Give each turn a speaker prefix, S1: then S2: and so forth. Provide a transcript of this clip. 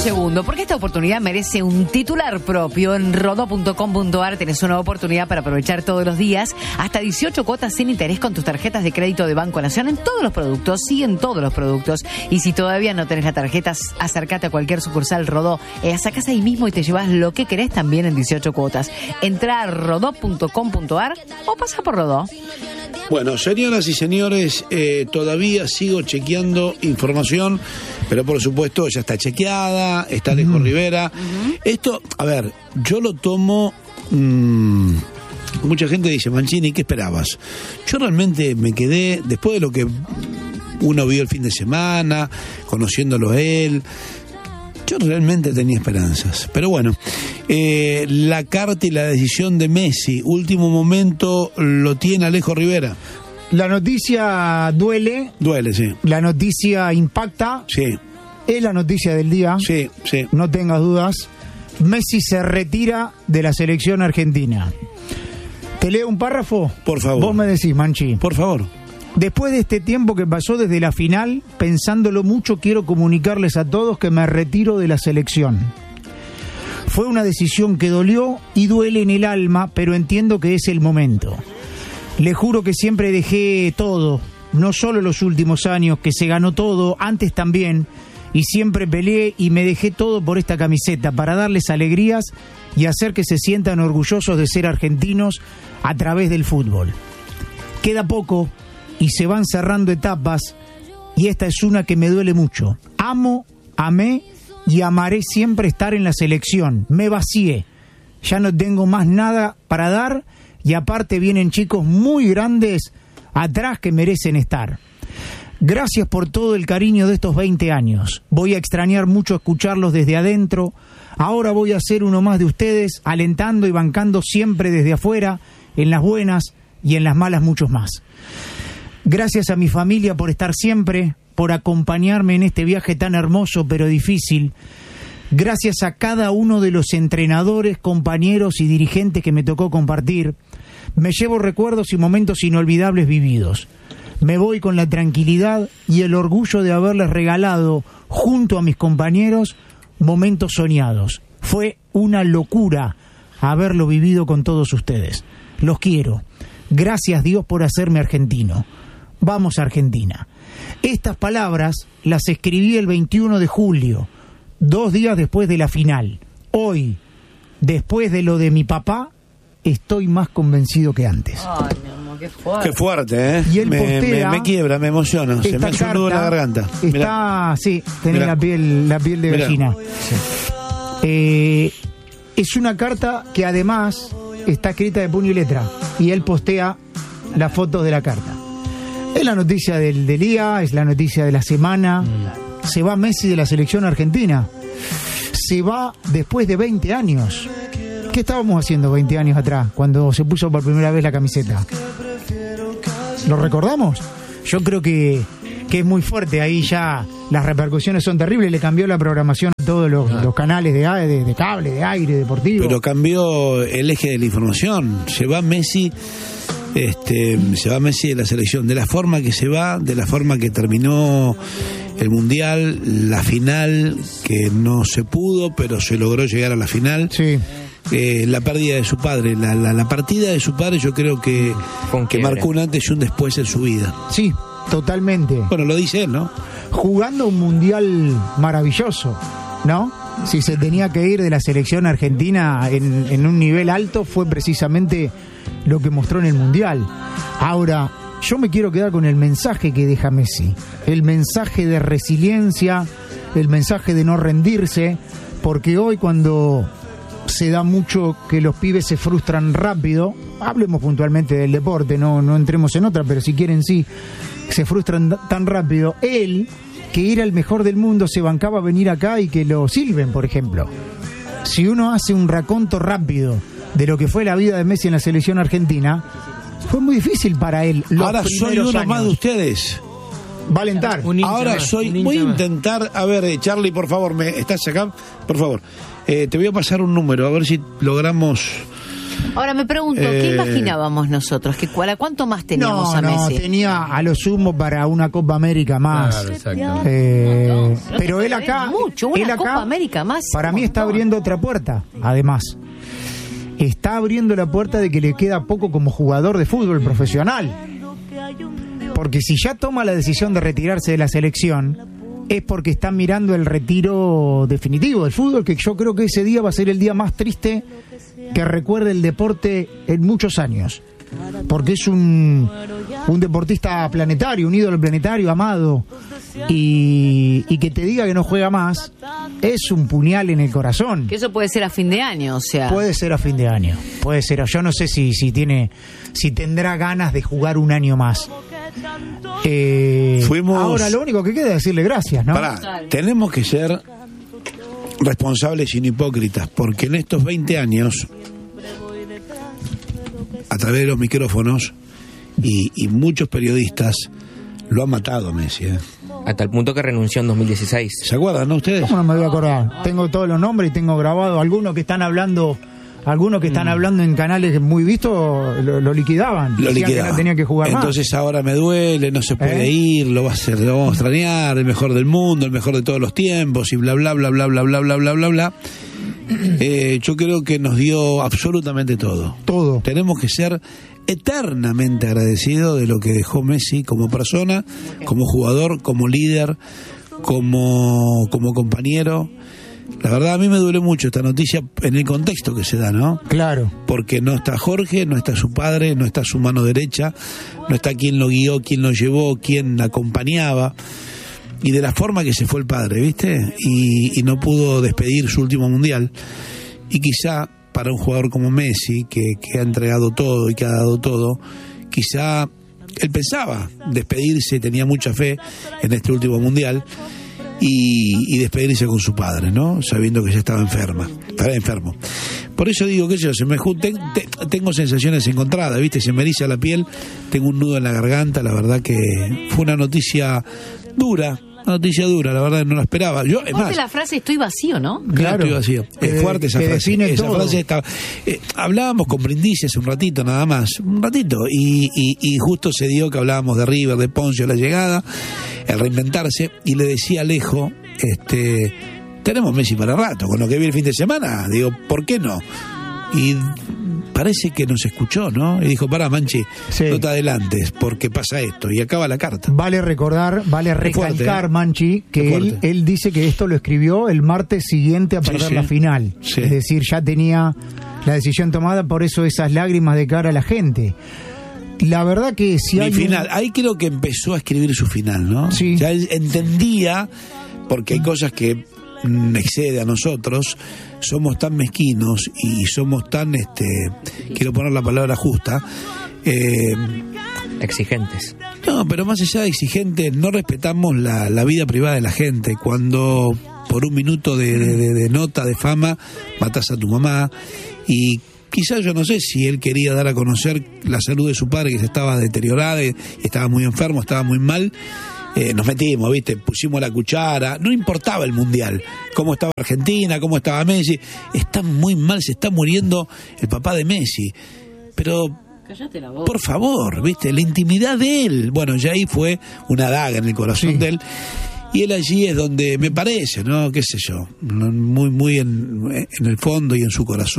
S1: segundo, porque esta oportunidad merece un titular propio. En rodó.com.ar tenés una oportunidad para aprovechar todos los días hasta 18 cuotas sin interés con tus tarjetas de crédito de Banco Nación en todos los productos, sí, en todos los productos. Y si todavía no tenés la tarjeta, acércate a cualquier sucursal Rodó, sacás ahí mismo y te llevas lo que querés también en 18 cuotas. Entrá a rodó.com.ar o pasa por Rodó.
S2: Bueno, señoras y señores, todavía sigo chequeando información, pero por supuesto ya está chequeada, está Alejo Rivera. Esto, a ver, yo lo tomo... mucha gente dice, Mancini, ¿qué esperabas? Yo realmente me quedé, después de lo que uno vio el fin de semana, conociéndolo a él, yo realmente tenía esperanzas. Pero bueno, la carta y la decisión de Messi, último momento, lo tiene Alejo Rivera.
S3: La noticia duele.
S2: Duele, sí.
S3: La noticia impacta.
S2: Sí.
S3: Es la noticia del día.
S2: Sí, sí.
S3: No tengas dudas. Messi se retira de la selección argentina. ¿Te leo un párrafo?
S2: Por favor.
S3: Vos me decís, Manchi.
S2: Por favor.
S3: Después de este tiempo que pasó desde la final, pensándolo mucho, quiero comunicarles a todos que me retiro de la selección. Fue una decisión que dolió y duele en el alma, pero entiendo que es el momento. Le juro que siempre dejé todo, no solo los últimos años, que se ganó todo, antes también, y siempre peleé y me dejé todo por esta camiseta, para darles alegrías y hacer que se sientan orgullosos de ser argentinos a través del fútbol. Queda poco y se van cerrando etapas, y esta es una que me duele mucho. Amo, amé y amaré siempre estar en la selección. Me vacié, ya no tengo más nada para dar, y aparte vienen chicos muy grandes atrás que merecen estar. Gracias por todo el cariño de estos 20 años. Voy a extrañar mucho escucharlos desde adentro. Ahora voy a ser uno más de ustedes, alentando y bancando siempre desde afuera, en las buenas y en las malas muchos más. Gracias a mi familia por estar siempre, por acompañarme en este viaje tan hermoso pero difícil. Gracias a cada uno de los entrenadores, compañeros y dirigentes que me tocó compartir. Me llevo recuerdos y momentos inolvidables vividos. Me voy con la tranquilidad y el orgullo de haberles regalado, junto a mis compañeros, momentos soñados. Fue una locura haberlo vivido con todos ustedes. Los quiero. Gracias, Dios, por hacerme argentino. Vamos, Argentina. Estas palabras las escribí el 21 de julio, 2 días después de la final. Hoy, después de lo de mi papá, estoy más convencido que antes.
S1: Ay, mi amor, qué fuerte.
S2: Qué fuerte, ¿eh?
S3: Y él postea,
S2: me quiebra, me emociona. Se me hace un nudo en la garganta.
S3: Está, sí, tenés la piel de gallina. Sí. Es una carta que además está escrita de puño y letra. Y él postea las fotos de la carta. Es la noticia del día, es la noticia de la semana. Se va Messi de la selección argentina. Se va después de 20 años. ¿Qué estábamos haciendo 20 años atrás, cuando se puso por primera vez la camiseta? ¿Lo recordamos? Yo creo que es muy fuerte. Ahí ya las repercusiones son terribles. Le cambió la programación a todos los canales de cable, de aire, deportivo.
S2: Pero cambió el eje de la información. Se va Messi... se va Messi de la selección, de la forma que se va, de la forma que terminó el Mundial, la final, que no se pudo, pero se logró llegar a la final.
S3: Sí.
S2: La pérdida de su padre, la partida de su padre, yo creo que marcó un antes y un después en su vida.
S3: Sí, totalmente.
S2: Bueno, lo dice él, ¿no?
S3: Jugando un Mundial maravilloso, ¿no? Si se tenía que ir de la selección argentina en un nivel alto, fue precisamente lo que mostró en el Mundial. Ahora, yo me quiero quedar con el mensaje que deja Messi. El mensaje de resiliencia, el mensaje de no rendirse, porque hoy cuando se da mucho que los pibes se frustran rápido, hablemos puntualmente del deporte, no entremos en otra, pero si quieren sí, se frustran tan rápido. Él, que era el mejor del mundo, se bancaba venir acá y que lo silben, por ejemplo. Si uno hace un raconto rápido de lo que fue la vida de Messi en la selección argentina, fue muy difícil para él.
S2: Ahora soy uno
S3: años.
S2: más de ustedes.
S3: Va a alentar.
S2: Ahora voy a intentar, a ver, Charlie, por favor, ¿estás acá? Por favor, te voy a pasar un número, a ver si logramos
S1: Ahora me pregunto, ¿qué imaginábamos nosotros? ¿A cuánto más teníamos a Messi?
S3: No, tenía a lo sumo para una Copa América más.
S4: Claro, exacto.
S3: Pero él acá,
S1: una Copa América más.
S3: Para mí está abriendo otra puerta, además. Está abriendo la puerta de que le queda poco como jugador de fútbol profesional. Porque si ya toma la decisión de retirarse de la selección, es porque está mirando el retiro definitivo del fútbol, que yo creo que ese día va a ser el día más triste que recuerde el deporte en muchos años. Porque es un deportista planetario, un ídolo planetario, amado. Y que te diga que no juega más es un puñal en el corazón.
S1: Que eso puede ser a fin de año, o sea.
S3: Puede ser a fin de año. Puede ser. Yo no sé si tendrá ganas de jugar un año más. Ahora lo único que queda es decirle gracias, ¿no?
S2: Tenemos que ser responsables y no hipócritas, porque en estos 20 años, a través de los micrófonos y muchos periodistas, lo han matado a Messi,
S5: Hasta el punto que renunció en 2016.
S2: ¿Se acuerdan, no ustedes?
S3: ¿Cómo no me voy a acordar? Tengo todos los nombres y tengo grabado algunos que están hablando en canales muy vistos, lo liquidaban.
S2: Lo liquidaban.
S3: Que no tenía que jugar
S2: Entonces
S3: más.
S2: ahora me duele, no se puede ir, lo vamos a extrañar, el mejor del mundo, el mejor de todos los tiempos y bla bla bla bla bla bla bla bla bla bla. Yo creo que nos dio absolutamente todo.
S3: Todo.
S2: Tenemos que ser eternamente agradecidos de lo que dejó Messi como persona, como jugador, como líder, como compañero. La verdad a mí me duele mucho esta noticia en el contexto que se da, ¿no?
S3: Claro.
S2: Porque no está Jorge, no está su padre, no está su mano derecha, no está quien lo guió, quien lo llevó, quien acompañaba. Y de la forma que se fue el padre, ¿viste? Y no pudo despedir su último mundial. Y quizá para un jugador como Messi, que ha entregado todo y que ha dado todo, quizá él pensaba despedirse, tenía mucha fe en este último mundial y despedirse con su padre, ¿no? Sabiendo que ya estaba enfermo. Por eso digo que tengo sensaciones encontradas, ¿viste? Se me eriza la piel, tengo un nudo en la garganta. La verdad que fue una noticia dura. Una noticia dura, la verdad no la esperaba. Yo, es más,
S1: la frase estoy vacío, ¿no?
S2: Claro, estoy vacío. Es fuerte esa frase. Esa
S3: todo.
S2: Frase está, hablábamos con Brindisi hace un ratito nada más, y justo se dio que hablábamos de River, de Poncio, la llegada, el reinventarse, y le decía a Alejo, tenemos Messi para rato, con lo que vi el fin de semana, digo, ¿por qué no? Y parece que nos escuchó, ¿no? Y dijo, pará, Manchi, no te adelantes, porque pasa esto, y acaba la carta.
S3: Vale recalcar, fuerte, Manchi, que él dice que esto lo escribió el martes siguiente a perder la final. Sí. Es decir, ya tenía la decisión tomada, por eso esas lágrimas de cara a la gente. La verdad que si hay
S2: final, ahí creo que empezó a escribir su final, ¿no?
S3: Sí.
S2: Ya él entendía, porque hay cosas que excede a nosotros, somos tan mezquinos y somos tan, quiero poner la palabra justa,
S5: exigentes.
S2: No, pero más allá de exigentes, no respetamos la vida privada de la gente. Cuando por un minuto de nota, de fama, matas a tu mamá, y quizás yo no sé si él quería dar a conocer la salud de su padre, que se estaba deteriorada, estaba muy enfermo, estaba muy mal. Nos metimos, ¿viste? Pusimos la cuchara, no importaba el mundial, cómo estaba Argentina, cómo estaba Messi, está muy mal, se está muriendo el papá de Messi, pero
S1: cállate la boca.
S2: Por favor, ¿viste? La intimidad de él, bueno, ya ahí fue una daga en el corazón de él, y él allí es donde me parece, ¿no? Qué sé yo, muy en el fondo y en su corazón